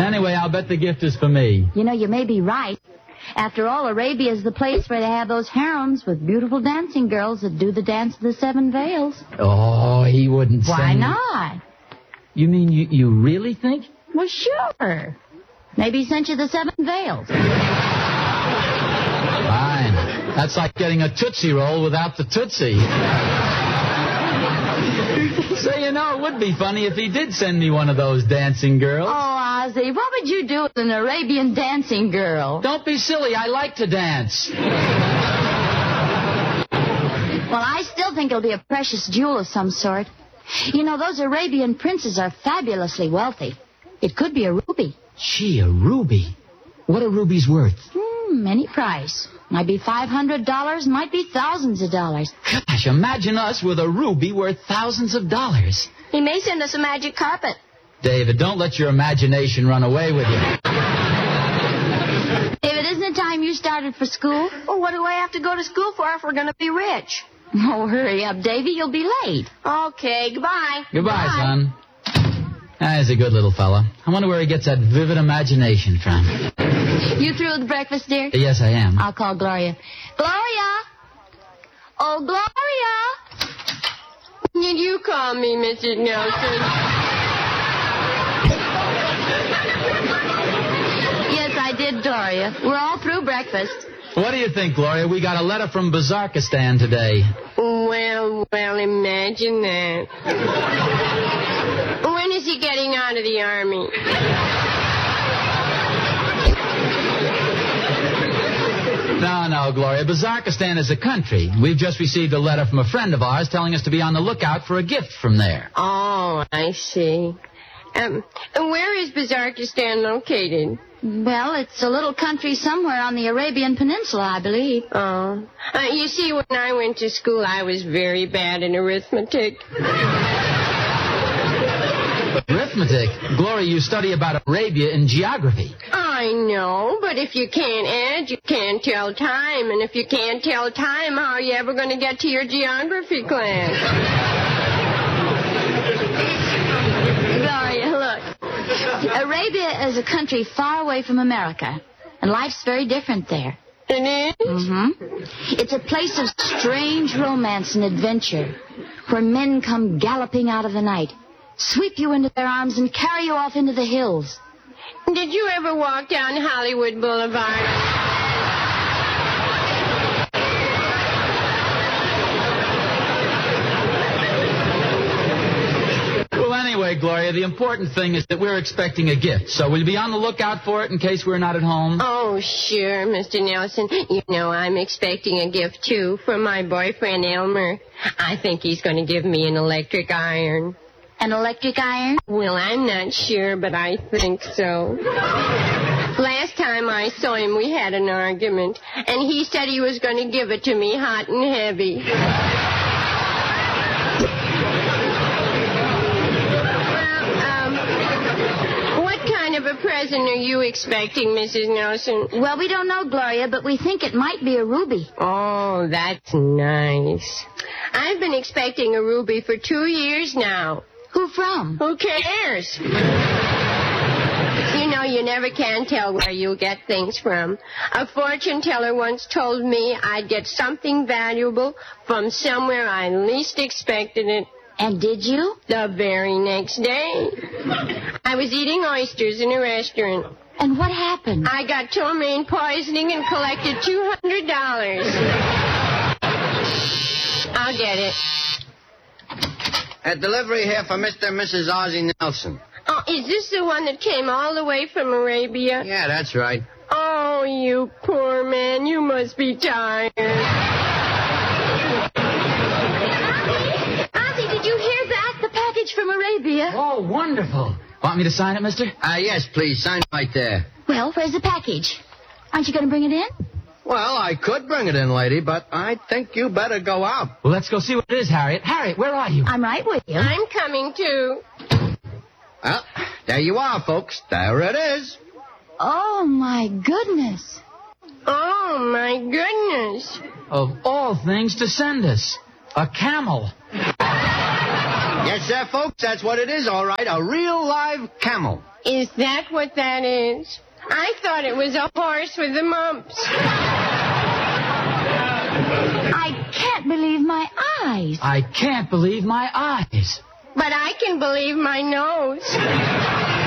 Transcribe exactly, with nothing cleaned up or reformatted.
Anyway, I'll bet the gift is for me. You know, you may be right. After all, Arabia is the place where they have those harems with beautiful dancing girls that do the dance of the seven veils. Oh, he wouldn't Why send... not? You mean you, you really think? Well, sure. Maybe he sent you the seven veils. Fine. That's like getting a Tootsie Roll without the Tootsie. Say, you know, it would be funny if he did send me one of those dancing girls. Oh, Ozzy, what would you do with an Arabian dancing girl? Don't be silly. I like to dance. Well, I still think it'll be a precious jewel of some sort. You know, those Arabian princes are fabulously wealthy. It could be a ruby. Gee, a ruby. What are rubies worth? Hmm, any price. Might be five hundred dollars, might be thousands of dollars. Gosh, imagine us with a ruby worth thousands of dollars. He may send us a magic carpet. David, don't let your imagination run away with you. David, isn't it time you started for school? Well, what do I have to go to school for if we're going to be rich? Oh, hurry up, Davy. You'll be late. Okay, goodbye. Goodbye, Bye. son. Ah, he's a good little fella. I wonder where he gets that vivid imagination from. You through with breakfast, dear? Yes, I am. I'll call Gloria. Gloria! Oh, Gloria! Did you call me, Missus Nelson? Yes, I did, Gloria. We're all through breakfast. What do you think, Gloria? We got a letter from Bazarkistan today. Well, well, imagine that. When is he getting out of the army? No, no, Gloria. Bazarkistan is a country. We've just received a letter from a friend of ours telling us to be on the lookout for a gift from there. Oh, I see. Um, and where is Bazarkistan located? Well, it's a little country somewhere on the Arabian Peninsula, I believe. Oh. Uh, you see, when I went to school, I was very bad in arithmetic. Arithmetic? Gloria, you study about Arabia in geography. I know, but if you can't add, you can't tell time. And if you can't tell time, how are you ever going to get to your geography class? Gloria, look. Arabia is a country far away from America, and life's very different there. It is? Mm-hmm. It's a place of strange romance and adventure, where men come galloping out of the night, sweep you into their arms, and carry you off into the hills. Did you ever walk down Hollywood Boulevard? Well, anyway, Gloria, the important thing is that we're expecting a gift, so we'll be on the lookout for it in case we're not at home. Oh, sure, Mister Nelson. You know, I'm expecting a gift, too, from my boyfriend, Elmer. I think he's going to give me an electric iron. An electric iron? Well, I'm not sure, but I think so. Last time I saw him, we had an argument, and he said he was going to give it to me hot and heavy. Well, um, what kind of a present are you expecting, Missus Nelson? Well, we don't know, Gloria, but we think it might be a ruby. Oh, that's nice. I've been expecting a ruby for two years now. Who from? Who cares? You know, you never can tell where you'll get things from. A fortune teller once told me I'd get something valuable from somewhere I least expected it. And did you? The very next day. I was eating oysters in a restaurant. And what happened? I got ptomaine poisoning and collected two hundred dollars. I'll get it. A delivery here for Mister and Missus Ozzie Nelson. Oh, is this the one that came all the way from Arabia? Yeah, that's right. Oh, you poor man. You must be tired. Ozzie, did you hear that? The package from Arabia. Oh, wonderful. Want me to sign it, mister? Uh, yes, please. Sign right there. Well, where's the package? Aren't you going to bring it in? Well, I could bring it in, lady, but I think you better go out. Well, let's go see what it is, Harriet. Harriet, where are you? I'm right with you. I'm coming, too. Well, there you are, folks. There it is. Oh, my goodness. Oh, my goodness. Of all things to send us, a camel. Yes, sir, folks, that's what it is, all right. A real live camel. Is that what that is? I thought it was a horse with the mumps. I can't believe my eyes. I can't believe my eyes. But I can believe my nose.